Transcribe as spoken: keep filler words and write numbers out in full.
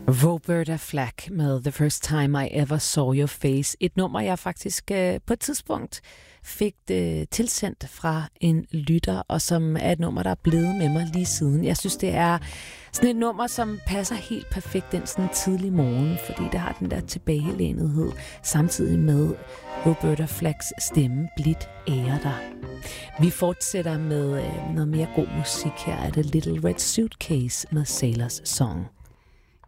Roberta Flack med The First Time I Ever Saw Your Face. Et nummer, jeg faktisk øh, på et tidspunkt fik det tilsendt fra en lytter, og som er et nummer, der er blevet med mig lige siden. Jeg synes, det er sådan et nummer, som passer helt perfekt ind sådan en tidlig morgen, fordi det har den der tilbagelænethed, samtidig med Roberta Flacks stemme blidt ære dig. Vi fortsætter med øh, noget mere god musik. Her er det Little Red Suitcase med Sailor's Song.